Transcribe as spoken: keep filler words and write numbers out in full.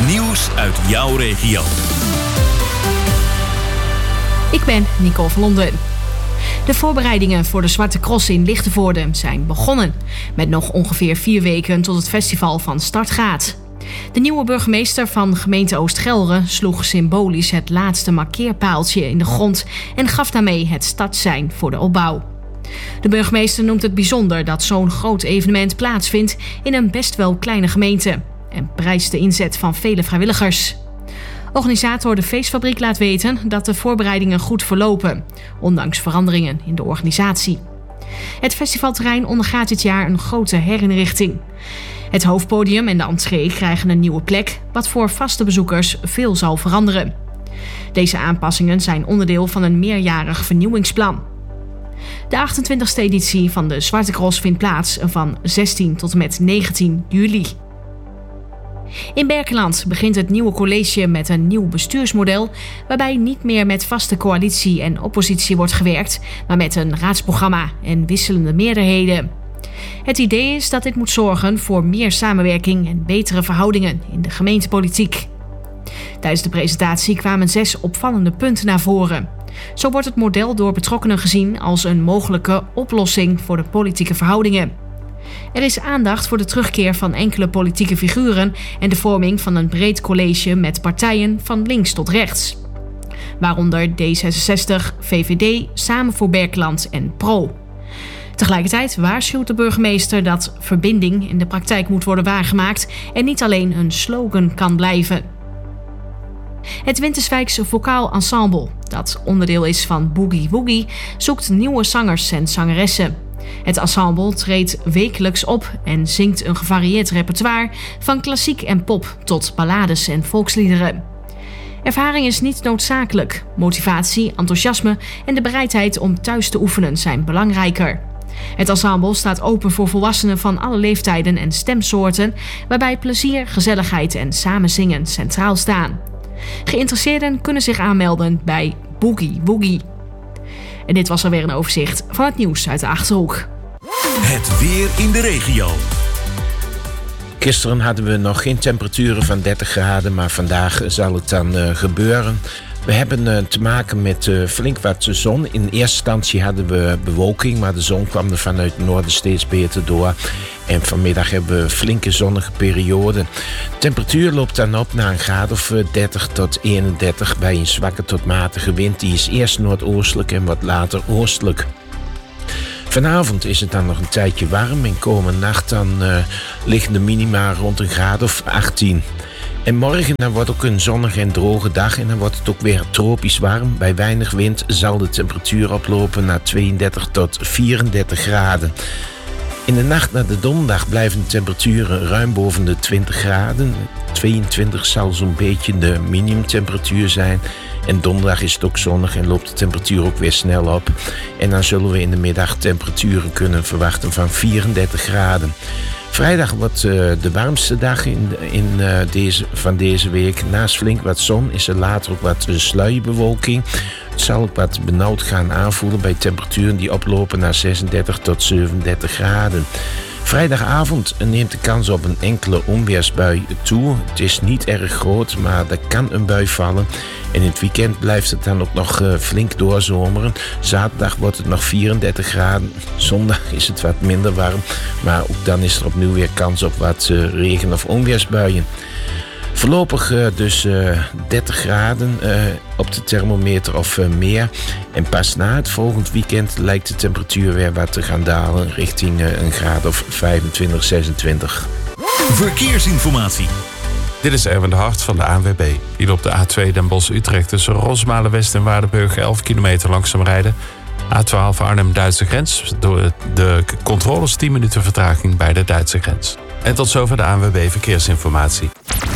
Nieuws uit jouw regio. Ik ben Nicole van Londen. De voorbereidingen voor de Zwarte Cross in Lichtenvoorde zijn begonnen. Met nog ongeveer vier weken tot het festival van start gaat. De nieuwe burgemeester van gemeente Oost-Gelre sloeg symbolisch het laatste markeerpaaltje in de grond en gaf daarmee het startsein voor de opbouw. De burgemeester noemt het bijzonder dat zo'n groot evenement plaatsvindt in een best wel kleine gemeente en prijst de inzet van vele vrijwilligers. Organisator De Feestfabriek laat weten dat de voorbereidingen goed verlopen, ondanks veranderingen in de organisatie. Het festivalterrein ondergaat dit jaar een grote herinrichting. Het hoofdpodium en de entree krijgen een nieuwe plek, wat voor vaste bezoekers veel zal veranderen. Deze aanpassingen zijn onderdeel van een meerjarig vernieuwingsplan. De achtentwintigste editie van de Zwarte Cross vindt plaats van zestien tot en met negentien juli. In Berkeland begint het nieuwe college met een nieuw bestuursmodel, waarbij niet meer met vaste coalitie en oppositie wordt gewerkt, maar met een raadsprogramma en wisselende meerderheden. Het idee is dat dit moet zorgen voor meer samenwerking en betere verhoudingen in de gemeentepolitiek. Tijdens de presentatie kwamen zes opvallende punten naar voren. Zo wordt het model door betrokkenen gezien als een mogelijke oplossing voor de politieke verhoudingen. Er is aandacht voor de terugkeer van enkele politieke figuren en de vorming van een breed college met partijen van links tot rechts. Waaronder D zesenzestig, V V D, Samen voor Berkeland en Pro. Tegelijkertijd waarschuwt de burgemeester dat verbinding in de praktijk moet worden waargemaakt en niet alleen een slogan kan blijven. Het Winterswijkse Vocaal Ensemble, dat onderdeel is van Boogie Woogie, zoekt nieuwe zangers en zangeressen. Het ensemble treedt wekelijks op en zingt een gevarieerd repertoire van klassiek en pop tot ballades en volksliederen. Ervaring is niet noodzakelijk. Motivatie, enthousiasme en de bereidheid om thuis te oefenen zijn belangrijker. Het ensemble staat open voor volwassenen van alle leeftijden en stemsoorten, waarbij plezier, gezelligheid en samenzingen centraal staan. Geïnteresseerden kunnen zich aanmelden bij Boogie Woogie. En dit was alweer een overzicht van het nieuws uit de Achterhoek. Het weer in de regio. Gisteren hadden we nog geen temperaturen van dertig graden, maar vandaag zal het dan uh, gebeuren. We hebben uh, te maken met uh, flink wat zon. In eerste instantie hadden we bewolking, maar de zon kwam er vanuit het noorden steeds beter door. En vanmiddag hebben we flinke zonnige perioden. De temperatuur loopt dan op naar een graad of dertig tot eenendertig bij een zwakke tot matige wind. Die is eerst noordoostelijk en wat later oostelijk. Vanavond is het dan nog een tijdje warm en komende nacht dan uh, liggen de minima rond een graad of achttien. En morgen dan wordt ook een zonnige en droge dag en dan wordt het ook weer tropisch warm. Bij weinig wind zal de temperatuur oplopen naar tweeëndertig tot vierendertig graden. In de nacht naar de donderdag blijven de temperaturen ruim boven de twintig graden. tweeëntwintig zal zo'n beetje de minimumtemperatuur zijn. En donderdag is het ook zonnig en loopt de temperatuur ook weer snel op. En dan zullen we in de middag temperaturen kunnen verwachten van vierendertig graden. Vrijdag wordt uh, de warmste dag in, in, uh, deze, van deze week. Naast flink wat zon is er later ook wat uh, sluierbewolking. Het zal ook wat benauwd gaan aanvoelen bij temperaturen die oplopen naar zesendertig tot zevenendertig graden. Vrijdagavond neemt de kans op een enkele onweersbui toe. Het is niet erg groot, maar er kan een bui vallen. En in het weekend blijft het dan ook nog uh, flink doorzomeren. Zaterdag wordt het nog vierendertig graden. Zondag is het wat minder warm. Maar ook dan is er opnieuw weer kans op wat uh, regen- of onweersbuien. Voorlopig uh, dus uh, dertig graden uh, op de thermometer of uh, meer. En pas na het volgend weekend lijkt de temperatuur weer wat te gaan dalen richting uh, een graad of vijfentwintig, zesentwintig. Verkeersinformatie. Dit is Erwin de Hart van de A N W B. Die op de A twee Den Bosch-Utrecht tussen Rosmalen-West en Waardenburg elf kilometer langzaam rijden. A twaalf Arnhem-Duitse grens. Door de controles tien minuten vertraging bij de Duitse grens. En tot zover de A N W B Verkeersinformatie.